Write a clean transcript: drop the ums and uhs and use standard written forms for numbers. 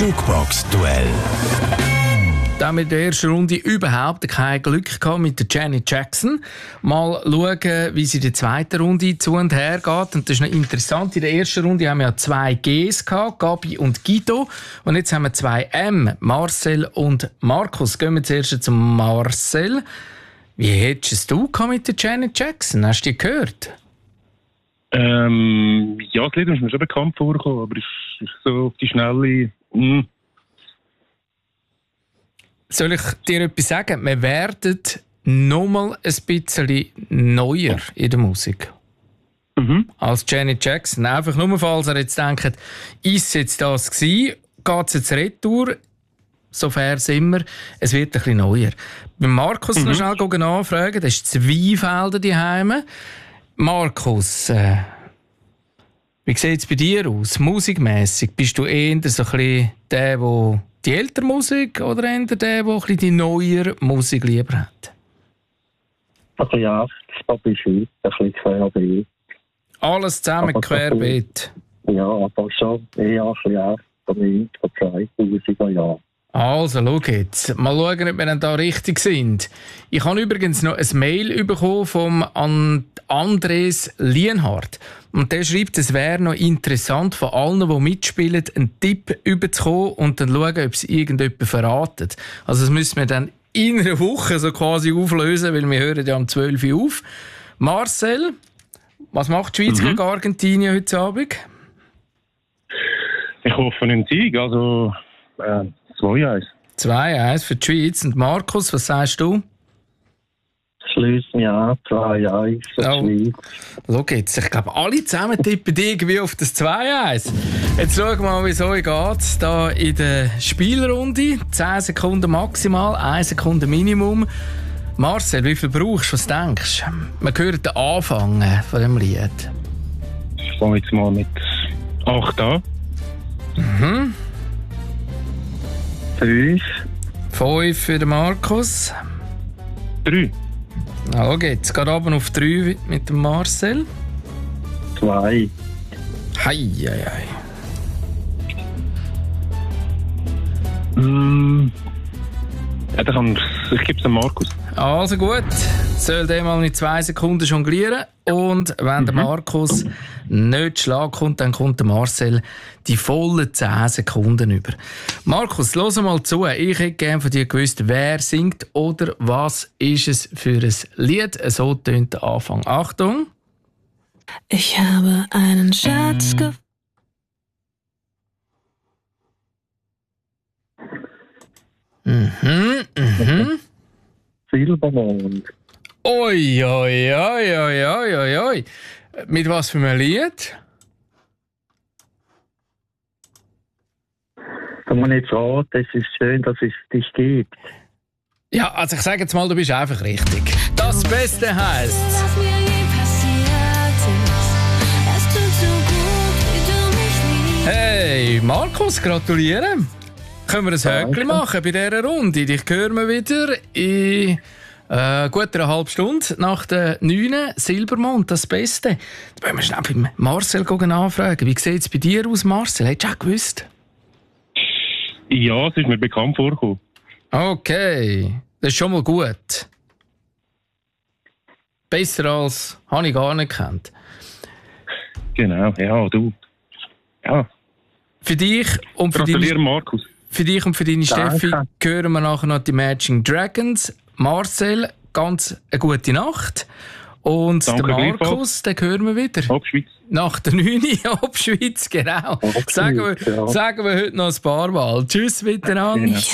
Jukebox-Duell. Da haben wir in der ersten Runde überhaupt kein Glück gehabt mit der Janet Jackson. Mal schauen, wie sie in der zweiten Runde zu und her geht. Und das ist noch interessant. In der ersten Runde haben wir ja 2 Gs gehabt, Gabi und Guido. Und jetzt haben wir 2 M, Marcel und Markus. Gehen wir zuerst zum Marcel. Wie hättest du es mit der Janet Jackson? Hast du die gehört? Ja, das Lied ist mir schon bekannt vorgekommen, aber es ist so auf die Schnelle. Soll ich dir etwas sagen? Wir werden nochmal ein bisschen neuer in der Musik. Als Janet Jackson. Einfach nur, falls ihr jetzt denkt, ist es jetzt das gewesen? Geht es jetzt retour? So fair sind wir. Es wird ein bisschen neuer. Bei Markus noch schnell nachfragen. Das ist Zweifelder daheim. Markus, wie sieht es bei dir aus? Musikmässig bist du eher so ein bisschen der die ältere Musik oder eher der ein bisschen die neuere Musik lieber hat? Also ja, das ist ein bisschen querbeet. Alles zusammen querbeet? Ja, aber schon eher ein bisschen älter, von 2000er Jahren. Also, schau jetzt. Mal schauen, ob wir dann da richtig sind. Ich habe übrigens noch ein Mail bekommen vom Andres Lienhardt. Und der schreibt, es wäre noch interessant, von allen, die mitspielen, einen Tipp überzukommen und dann schauen, ob es irgendjemand verratet. Also, das müssen wir dann in einer Woche so quasi auflösen, weil wir hören ja um 12 Uhr auf. Marcel, was macht die Schweiz gegen Argentinien heute Abend? Ich hoffe einen Sieg, also 2-1. 2-1 für die Schweiz. Und Markus, was sagst du? Schließen ja 2-1 für die Schweiz. Schau jetzt, ich glaube, alle zusammen tippen irgendwie auf das 2-1. Jetzt schauen wir mal, wie es euch geht. Da in der Spielrunde. 10 Sekunden maximal, 1 Sekunde Minimum. Marcel, wie viel brauchst du? Was denkst du? Man hört den Anfang von dem Lied. Ich fange jetzt mal mit 8 an. 5 für den Markus. 3. Na, schau jetzt, geht runter auf 3 mit dem Marcel. 2. Hei. Ja, ich gebe es dem Markus. Also gut, soll der mal mit 2 Sekunden jonglieren. Und wenn der Markus nicht zu Schlag kommt, dann kommt der Marcel die vollen 10 Sekunden über. Markus, hör mal zu. Ich hätte gerne von dir gewusst, wer singt oder was ist es für ein Lied. So tönt der Anfang. Achtung. Ich habe einen Schatz gefunden. Silbermond. Oi. Mit was für einem Lied? Kann man nicht raten, es ist schön, dass es dich gibt. Ja, also ich sage jetzt mal, du bist einfach richtig. Das Beste heisst. Was mir je passiert ist, es tut so gut, wie du mich liebst. Hey, Markus, gratulieren. Können wir ein Höckchen machen bei dieser Runde? Dich hören wir wieder in gut einer halben Stunde nach der 9. Silbermond, das Beste. Da wollen wir schnell beim Marcel anfragen. Wie sieht es bei dir aus, Marcel? Hättest du auch gewusst? Ja, es ist mir bekannt vorgekommen. Okay, das ist schon mal gut. Besser als habe ich gar nicht gekannt. Genau, ja, du. Ja. Für dich und für Gratuliere, Markus. Für dich und für deine Danke. Steffi hören wir nachher noch die Imagine Dragons. Marcel, ganz eine gute Nacht. Und Danke, den Markus, den hören wir wieder. Ab Schweiz. Nach der 9. Ob Schweiz, genau. Sagen wir heute noch ein paar Mal. Tschüss miteinander. Genau.